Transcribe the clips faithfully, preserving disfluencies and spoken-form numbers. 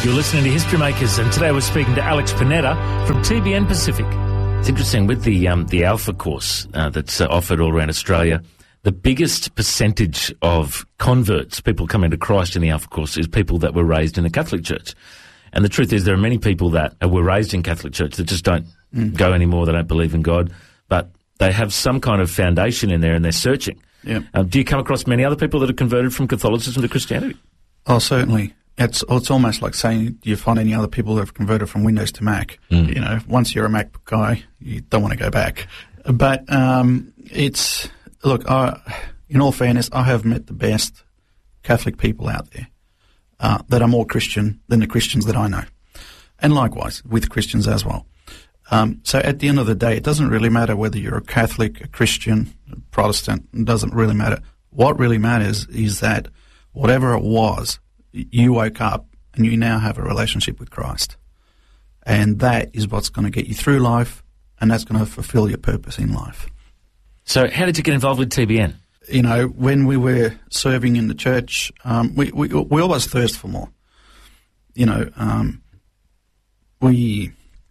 You're listening to History Makers, and today we're speaking to Alex Panetta from T B N Pacific. It's interesting, with the um, the Alpha course uh, that's uh, offered all around Australia, the biggest percentage of converts, people coming to Christ in the Alpha course, is people that were raised in a Catholic church. And the truth is there are many people that were raised in Catholic church that just don't mm. go anymore, they don't believe in God, but they have some kind of foundation in there and they're searching. Yeah. Um, do you come across many other people that are converted from Catholicism to Christianity? Oh, certainly. It's it's almost like saying, do you find any other people who have converted from Windows to Mac? Mm. You know, once you're a Mac guy, you don't want to go back. But um, it's, look, I, in all fairness, I have met the best Catholic people out there uh, that are more Christian than the Christians that I know. And likewise, with Christians as well. Um, so at the end of the day, it doesn't really matter whether you're a Catholic, a Christian, a Protestant. It doesn't really matter. What really matters is that whatever it was, you woke up and you now have a relationship with Christ. And that is what's going to get you through life, and that's going to fulfill your purpose in life. So how did you get involved with T B N? You know, when we were serving in the church, um, we, we we always thirst for more. You know, um, we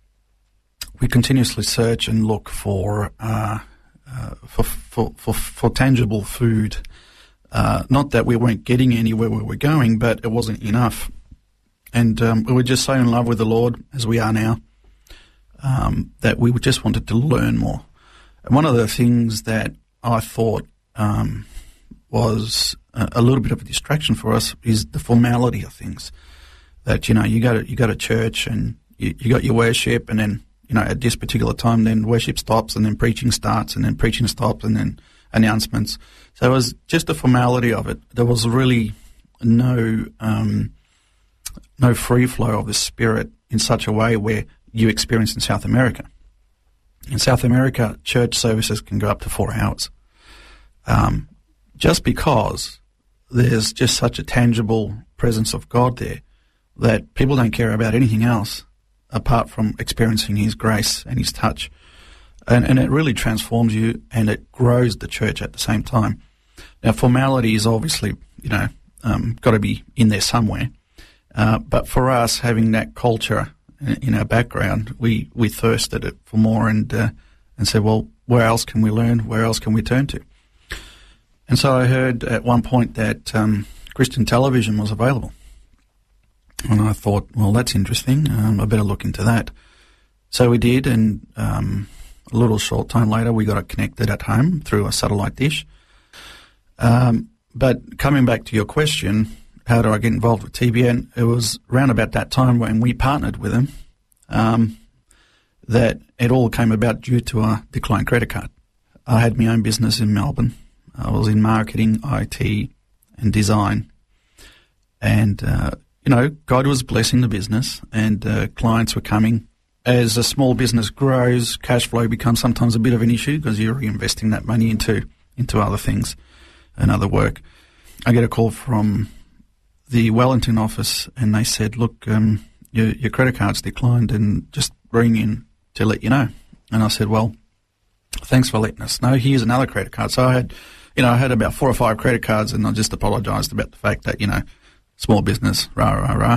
we continuously search and look for uh, uh, for, for for for tangible food. Uh, not that we weren't getting anywhere we were going, but it wasn't enough. And um, we were just so in love with the Lord, as we are now, um, that we just wanted to learn more. And one of the things that I thought um, was a, a little bit of a distraction for us is the formality of things. That, you know, you go to, you go to church and you, you got your worship, and then, you know, at this particular time, then worship stops, and then preaching starts, and then preaching stops, and then announcements. So it was just the formality of it. There was really no um, no free flow of the Spirit in such a way where you experience in South America. In South America, church services can go up to four hours. Um, just because there's just such a tangible presence of God there that people don't care about anything else apart from experiencing His grace and His touch. And, and it really transforms you, and it grows the church at the same time. Now, formality is obviously, you know, um, got to be in there somewhere. Uh, but for us, having that culture in our background, we, we thirsted it for more, and uh, and said, well, where else can we learn? Where else can we turn to? And so I heard at one point that um, Christian television was available. And I thought, well, that's interesting. Um, I better look into that. So we did, and Um, a little short time later, we got it connected at home through a satellite dish. Um, but coming back to your question, how do I get involved with T B N? It was around about that time when we partnered with them um, that it all came about due to a declined credit card. I had my own business in Melbourne. I was in marketing, I T, and design. And, uh, you know, God was blessing the business, and uh, clients were coming. As a small business grows, cash flow becomes sometimes a bit of an issue because you're reinvesting that money into into other things and other work. I get a call from the Wellington office, and they said, look, um, your, your credit card's declined, and just ring in to let you know. And I said, well, thanks for letting us know. Here's another credit card. So I had, you know, I had about four or five credit cards, and I just apologised about the fact that, you know, small business, rah, rah, rah.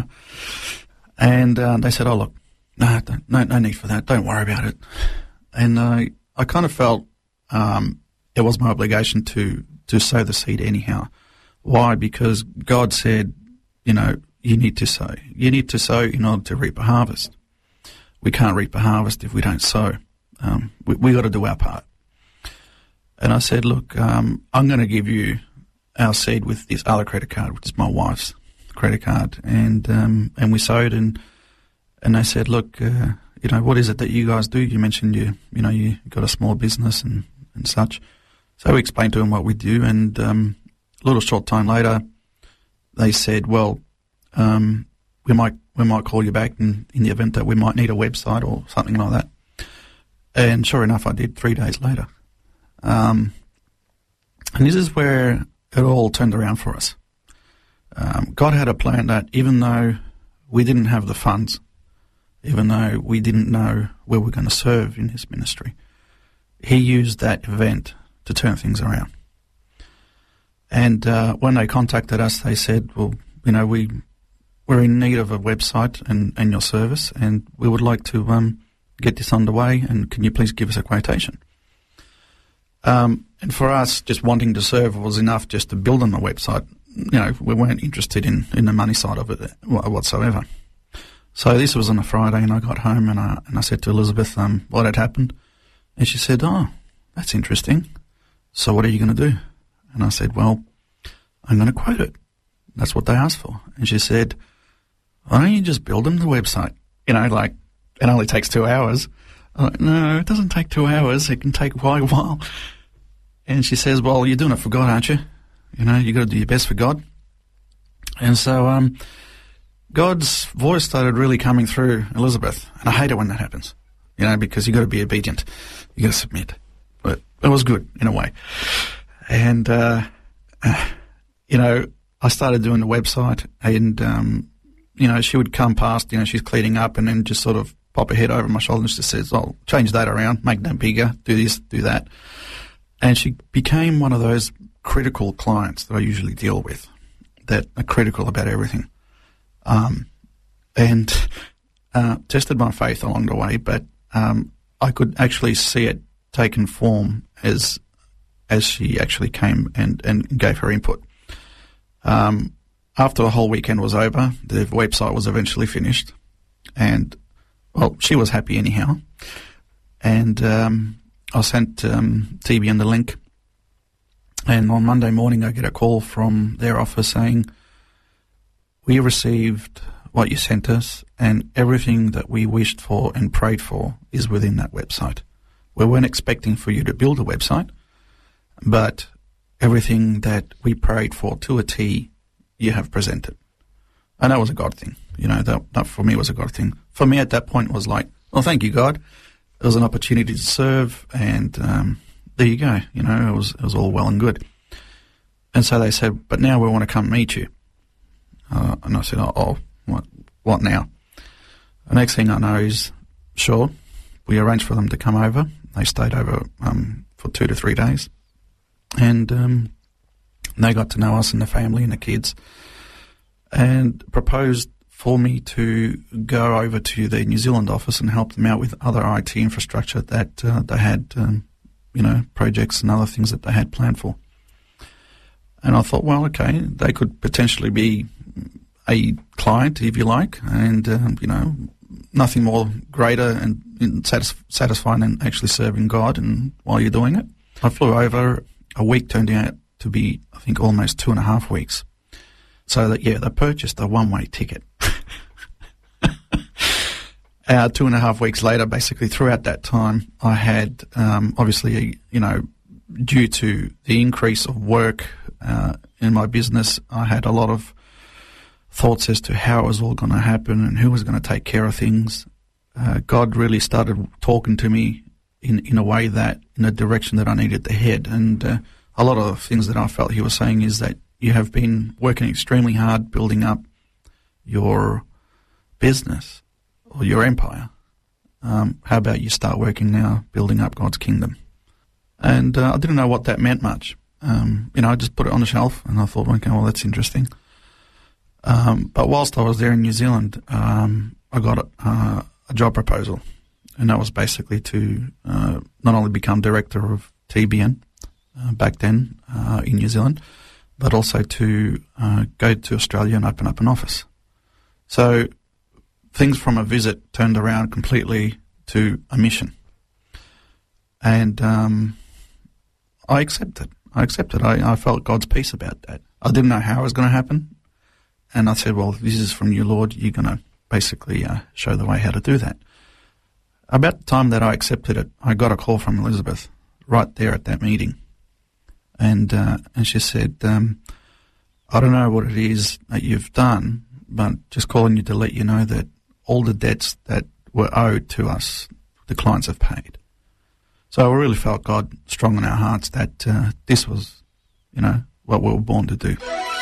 And uh, they said, oh, look, No, no, no need for that. Don't worry about it. And I, I kind of felt um, it was my obligation to, to sow the seed anyhow. Why? Because God said, you know, you need to sow. You need to sow in order to reap a harvest. We can't reap a harvest if we don't sow. Um, we we got to do our part. And I said, look, um, I'm going to give you our seed with this other credit card, which is my wife's credit card, and um, and we sowed and. And they said, look, uh, you know, what is it that you guys do? You mentioned you, you know, you got a small business and, and such. So we explained to them what we do, and um, a little short time later, they said, well, um, we might we might call you back in, in the event that we might need a website or something like that. And sure enough, I did three days later. Um, and this is where it all turned around for us. Um, God had a plan that even though we didn't have the funds, even though we didn't know where we were going to serve in His ministry, He used that event to turn things around. And uh, when they contacted us, they said, well, you know, we we're in need of a website and, and your service, and we would like to um, get this underway, and can you please give us a quotation? Um, and for us, just wanting to serve was enough just to build on the website. You know, we weren't interested in, in the money side of it whatsoever. So this was on a Friday, and I got home, and I, and I said to Elizabeth um, what had happened. And she said, oh, that's interesting. So what are you going to do? And I said, well, I'm going to quote it. That's what they asked for. And she said, why don't you just build them the website? You know, like, it only takes two hours. I'm like, no, it doesn't take two hours. It can take quite a while. And she says, well, you're doing it for God, aren't you? You know, you got to do your best for God. And so um, God's voice started really coming through Elizabeth. And I hate it when that happens, you know, because you got to be obedient. You got to submit. But it was good in a way. And, uh, uh, you know, I started doing the website, and, um, you know, she would come past, you know, she's cleaning up, and then just sort of pop her head over my shoulder and she says, oh, change that around, make that bigger, do this, do that. And she became one of those critical clients that I usually deal with, that are critical about everything. Um, and uh, tested my faith along the way, but um, I could actually see it taking form as as she actually came and, and gave her input. Um, after the whole weekend was over, the website was eventually finished, and, well, she was happy anyhow. And um, I sent um, T B N the link, and on Monday morning I get a call from their office saying, we received what you sent us, and everything that we wished for and prayed for is within that website. We weren't expecting for you to build a website, but everything that we prayed for to a T, you have presented. And that was a God thing. You know, that, that for me was a God thing. For me at that point was like, well, thank you, God. It was an opportunity to serve, and um, there you go. You know, it was it was all well and good. And so they said, but now we want to come meet you. Uh, and I said, oh, oh, what, what now? The next thing I know is, sure, we arranged for them to come over. They stayed over um, for two to three days. And um, they got to know us and the family and the kids, and proposed for me to go over to the New Zealand office and help them out with other I T infrastructure that uh, they had, um, you know, projects and other things that they had planned for. And I thought, well, okay, they could potentially be a client, if you like, and, um, you know, nothing more greater and, and satis- satisfying than actually serving God and while you're doing it. I flew over. A week turned out to be, I think, almost two and a half weeks. So that, yeah, they purchased a one-way ticket. uh, two and a half weeks later, basically throughout that time, I had, um, obviously, you know, due to the increase of work uh, in my business, I had a lot of thoughts as to how it was all going to happen and who was going to take care of things. Uh, God really started talking to me in, in a way that, in a direction that I needed to head. And uh, a lot of the things that I felt he was saying is that you have been working extremely hard building up your business or your empire. Um, how about you start working now building up God's kingdom? And uh, I didn't know what that meant much. Um, you know, I just put it on the shelf and I thought, okay, well, that's interesting. Um, but whilst I was there in New Zealand, um, I got a, uh, a job proposal. And that was basically to uh, not only become director of T B N uh, back then uh, in New Zealand, but also to uh, go to Australia and open up an office. So things from a visit turned around completely to a mission. And um, I accepted. I accepted. I, I felt God's peace about that. I didn't know how it was going to happen. And I said, well, this is from you, Lord. You're going to basically uh, show the way how to do that. About the time that I accepted it, I got a call from Elizabeth right there at that meeting. And uh, and she said, um, I don't know what it is that you've done, but just calling you to let you know that all the debts that were owed to us, the clients have paid. So I really felt God strong in our hearts that uh, this was, you know, what we were born to do.